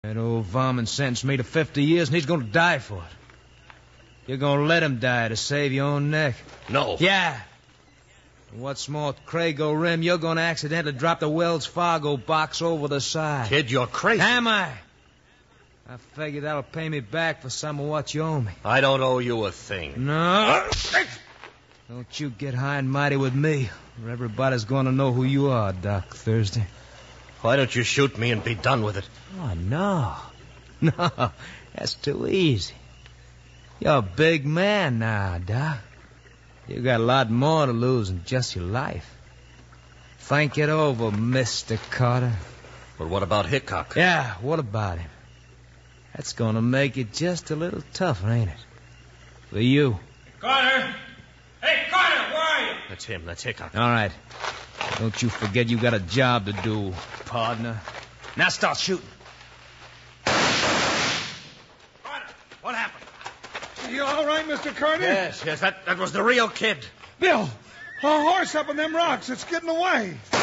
That old varmint sentenced me to 50 years, and he's going to die for it. You're going to let him die to save your own neck. No. Yeah. And what's more, Crago Rim, you're going to accidentally drop the Wells Fargo box over the side. Kid, you're crazy. Am I? I figure that'll pay me back for some of what you owe me. I don't owe you a thing. No. Don't you get high and mighty with me, or everybody's going to know who you are, Doc Thursday. Why don't you shoot me and be done with it? Oh, no. No, that's too easy. You're a big man now, Doc. You got a lot more to lose than just your life. Think it over, Mr. Carter. But what about Hickok? Yeah, what about him? That's going to make it just a little tougher, ain't it? For you. Carter! Hey, Carter, where are you? That's him. That's Hickok. All right. Don't you forget you got a job to do, partner. Now start shooting. Carter, what happened? You all right, Mr. Carter? Yes, that was the real kid. Bill, a horse up in them rocks. It's getting away.